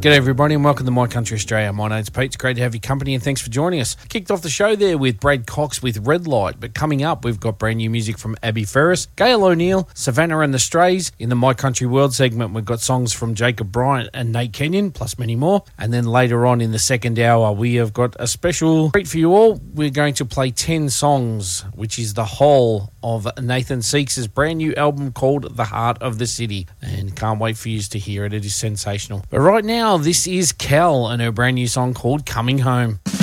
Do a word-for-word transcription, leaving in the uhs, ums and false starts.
G'day everybody and welcome to My Country Australia. My name's Pete. It's great to have your company and thanks for joining us. Kicked off the show there with Brad Cox with Red Light, but coming up we've got brand new music from Abby Ferris, Gail O'Neill, Savannah and the Strays. In the My Country World segment we've got songs from Jacob Bryant and Nate Kenyon, plus many more. And then later on in the second hour we have got a special treat for you all. We're going to play ten songs, which is the whole of Nathan Seeks' brand new album called The Heart of the City. And can't wait for you to hear it. It is sensational. But right now, this is Kel and her brand new song called Coming Home.